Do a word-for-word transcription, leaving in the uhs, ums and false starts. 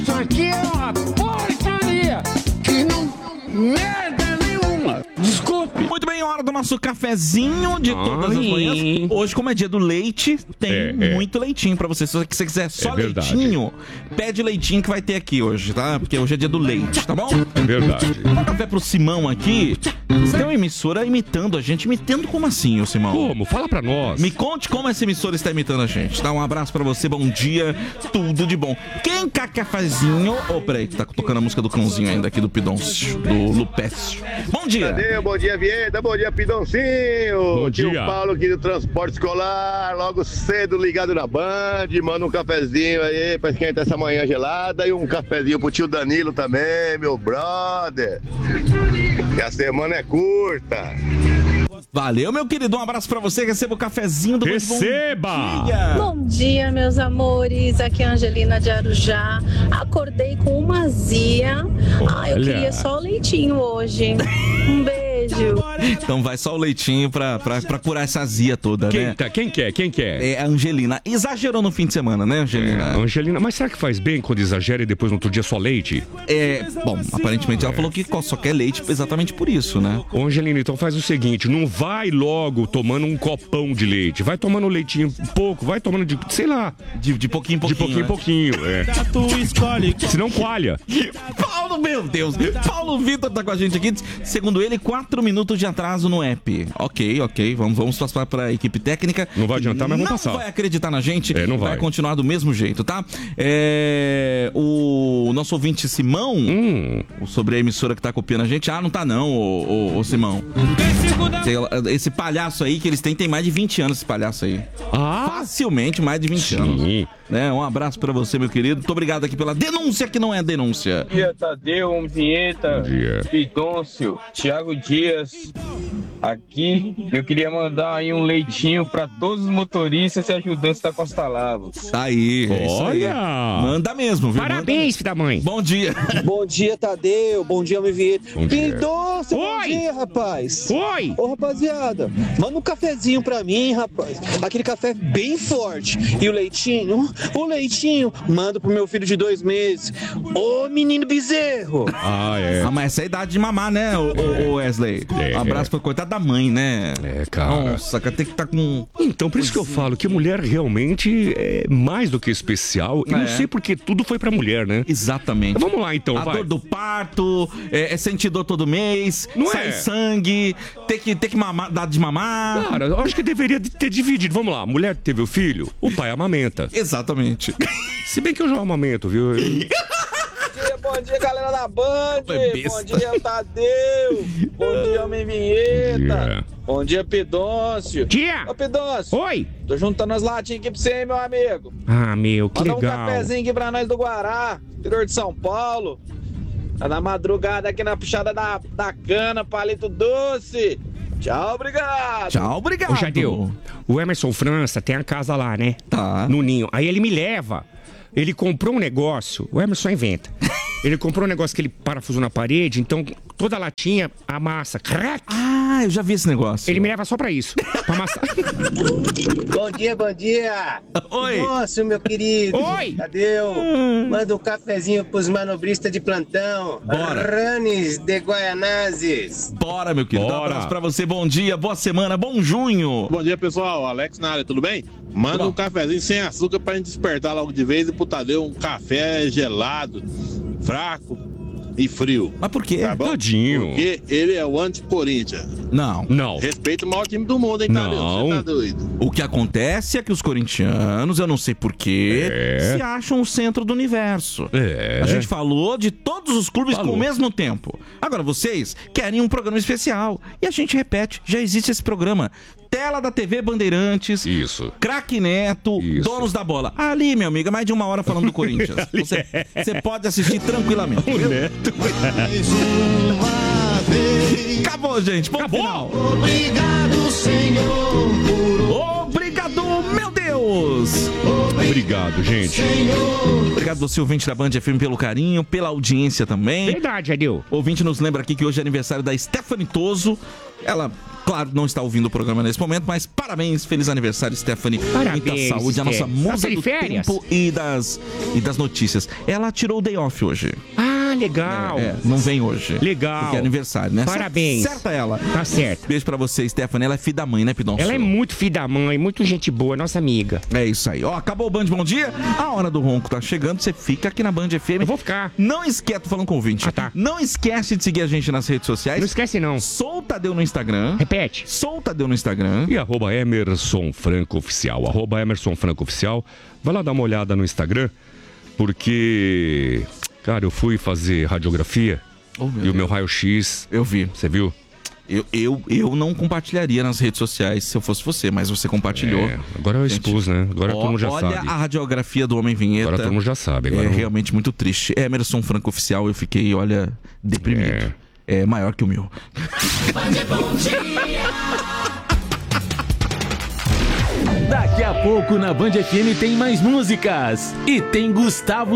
Isso aqui é uma porcaria que não merda nenhuma. Desculpe. Muito bem, hora do nosso cafezinho de todas Ai. as manhãs. Hoje, como é dia do leite, tem é, é. muito leitinho pra você. Se você quiser só é leitinho, pede leitinho que vai ter aqui hoje, tá? Porque hoje é dia do leite, tá bom? É verdade. Vou dar um café pro Simão aqui. Você tem uma emissora imitando a gente. Imitando como assim, ô Simão? Como? Fala pra nós. Me conte como essa emissora está imitando a gente. Dá um abraço pra você, bom dia, tudo de bom. Quem quer cafezinho... Ô, oh, peraí, tá tocando a música do cãozinho ainda aqui, do Pidoncio, do Lupécio. Bom dia. Cadê? Bom dia, Vieta. Bom dia, Pidoncinho. Bom dia. Tio Paulo aqui do transporte escolar, logo cedo ligado na Band. Manda um cafezinho aí pra esquentar essa manhã gelada e um cafezinho pro tio Danilo também, meu brother. Que a semana é curta. Valeu, meu querido. Um abraço pra você. Receba o cafezinho do Receba! Bom dia. Bom dia, meus amores. Aqui é a Angelina de Arujá. Acordei com uma azia. Ah, eu queria só o leitinho hoje. Um beijo. Então vai só o leitinho pra, pra, pra curar essa azia toda, quem, né? Tá, quem quer? Quem quer? É a Angelina. Exagerou no fim de semana, né, Angelina? É, Angelina, mas será que faz bem quando exagera e depois no outro dia só leite? É, bom, aparentemente ela é. falou que só quer leite exatamente por isso, né? Ô, Angelina, então faz o seguinte, não vai logo tomando um copão de leite, vai tomando leitinho pouco, vai tomando de, sei lá... De, de pouquinho em pouquinho, De pouquinho em né? pouquinho, é. Senão coalha. Paulo, meu Deus. Paulo Vitor tá com a gente aqui. Segundo ele, quatro minutos de atraso no app. Ok, ok. Vamos, vamos passar pra equipe técnica. Não vai adiantar, mas vamos não passar. Não vai acreditar na gente. É, não vai. Vai continuar do mesmo jeito, tá? É, o nosso ouvinte Simão, hum. sobre a emissora que tá copiando a gente. Ah, não tá não, ô, ô, ô Simão. Esse palhaço aí que eles têm, tem mais de vinte anos, esse palhaço aí. Ah? Facilmente mais de vinte Sim. anos. Né? Um abraço pra você, meu querido. Muito obrigado aqui pela denúncia que não é denúncia. Bom dia, Tadeu, Vinheta, Pidoncio, Thiago Dias. Aqui, eu queria mandar aí um leitinho pra todos os motoristas e ajudantes da Costa Lavos. Tá aí, é isso aí. Olha! Manda mesmo, viu? Parabéns, filho da mãe. Bom dia. Bom dia, Tadeu. Bom dia, meu Vinheta. Bom dia. Pidoncio, bom Oi. dia, rapaz. Oi! Ô, rapaziada, manda um cafezinho pra mim, rapaz. Aquele café bem forte. E o leitinho? O leitinho, manda pro meu filho de dois meses. Ô, menino bezerro. Ah, é. Ah, mas essa é a idade de mamar, né, o, o Wesley? É. Um abraço pra coitada da mãe, né? É, cara. Nossa, cara, tem que estar tá com... Então, por isso que eu falo que mulher realmente é mais do que especial. E É. não sei porque tudo foi pra mulher, né? Exatamente. Vamos lá, então, A vai. dor do parto, é, é sentir dor todo mês, Não sai é? sangue, ter que, ter que mamar, dar de mamar. Cara, eu acho que deveria ter dividido. Vamos lá, a mulher teve o filho, o pai amamenta. Exatamente. Se bem que eu já amamento, viu? Bom dia, bom dia, galera da Band. É besta. Bom dia, Tadeu. Bom dia, Homem Vinheta. dia. Bom dia, Pidoncio. Tia! Ô, Pidoncio. Oi! Tô juntando as latinhas aqui pra você, hein, meu amigo. Ah, meu, que Manda legal. um cafezinho aqui pra nós do Guará, interior de São Paulo. Tá na madrugada aqui na puxada da, da cana, palito doce. Tchau, obrigado. Tchau, obrigado. Ô, Jadeu, o Emerson França tem a casa lá, né? Tá. No ninho. Aí ele me leva. Ele comprou um negócio, o Emerson inventa. Ele comprou um negócio que ele parafusou na parede, então toda a latinha amassa. Crack! Ah, eu já vi esse negócio. Ele me leva só pra isso, pra amassar. Bom dia, bom dia. Oi. Nossa, meu querido. Oi. Tadeu. Manda um cafezinho pros manobristas de plantão. Bora. Ranes de Guaianazes. Bora, meu querido. Um Bora. abraço pra você. Bom dia, boa semana, bom junho. Bom dia, pessoal. Alex na área, tudo bem? Manda Tudo um cafezinho sem açúcar pra gente despertar logo de vez e pro Tadeu um café gelado, fraco e frio. Mas por quê? Tá bom? Tadinho. Porque ele é o anti-Corinthians. Não. Não. Respeita o maior time do mundo, hein, Tadeu? Não. Você tá doido? O que acontece é que os corintianos, eu não sei porquê, É. se acham o centro do universo. É. A gente falou de todos os clubes Falou. com o mesmo tempo. Agora, vocês querem um programa especial. E a gente repete, já existe esse programa. Tela da T V Bandeirantes, Isso. Craque Neto, Isso. Donos da Bola. Ali, meu amigo, é mais de uma hora falando do Corinthians. Você, você pode assistir tranquilamente. O Neto. Acabou, gente. Bom Acabou. final. Obrigado, Senhor. Obrigado, meu Deus. Obrigado, gente. Obrigado você, ouvinte da Band F M, pelo carinho, pela audiência também. Verdade, Adil. O ouvinte nos lembra aqui que hoje é aniversário da Stephanie Toso. Ela claro, não está ouvindo o programa nesse momento, mas parabéns, feliz aniversário, Stephanie. Parabéns, muita saúde, a nossa musa de do férias? tempo e das, e das notícias. Ela tirou o day off hoje. Ah, legal. É, é, não vem hoje. Legal. Porque é aniversário, né? Parabéns. Certa ela. Tá certo. Beijo pra você, Stephanie. Ela é filha da mãe, né, Pidoncio? Ela é muito filha da mãe, muito gente boa, nossa amiga. É isso aí. Ó, acabou o Band Bom Dia. A hora do ronco tá chegando. Você fica aqui na Band F M. Eu vou ficar. Não esquece, tô falando com o ouvinte. Ah, tá. Não esquece de seguir a gente nas redes sociais. Não esquece, não. Soltadeu no Instagram. Repete. Soltadeu no Instagram. E arroba Emerson Franco Oficial. Arroba Emerson Franco Oficial. Vai lá dar uma olhada no Instagram, porque, cara, eu fui fazer radiografia Oh, meu e Deus. o meu raio-x... Eu vi. Você viu? Eu, eu, eu não compartilharia nas redes sociais se eu fosse você, mas você compartilhou. É, agora eu expus, né? Agora todo mundo já olha sabe. a radiografia do Homem Vinheta. Agora todo mundo já sabe. Agora É não- realmente muito triste. Emerson Franco Oficial, eu fiquei, olha, deprimido. É, maior que o meu. Daqui a pouco na Band F M tem mais músicas. E tem Gustavo